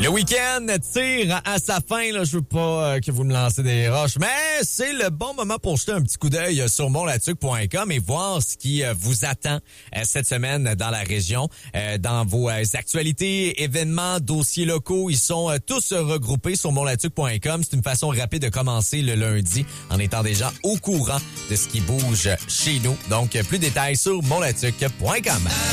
Le week-end tire à sa fin. Là, je veux pas que vous me lancez des roches, mais c'est le bon moment pour jeter un petit coup d'œil sur montlatuc.com et voir ce qui vous attend cette semaine dans la région. Dans vos actualités, événements, dossiers locaux, ils sont tous regroupés sur montlatuc.com. C'est une façon rapide de commencer le lundi en étant déjà au courant de ce qui bouge chez nous. Donc, plus de détails sur montlatuc.com.